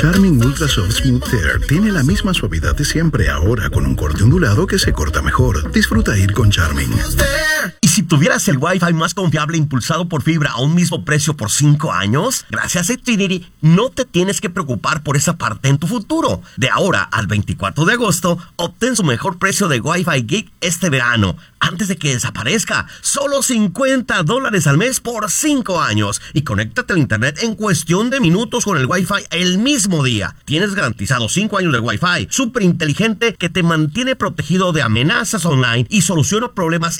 Charmin Ultra Soft Smooth Tear tiene la misma suavidad de siempre, ahora con un corte ondulado que se corta mejor. Disfruta ir con Charmin. ¿Y si tuvieras el Wi-Fi más confiable impulsado por fibra a un mismo precio por 5 años? Gracias a Xfinity no te tienes que preocupar por esa parte en tu futuro. De ahora al 24 de agosto, obtén su mejor precio de Wi-Fi Geek este verano, antes de que desaparezca. Solo $50 al mes por 5 años. Y conéctate al internet en cuestión de minutos con el Wi-Fi el mismo día. Tienes garantizado 5 años de Wi-Fi súper inteligente que te mantiene protegido de amenazas online y soluciona problemas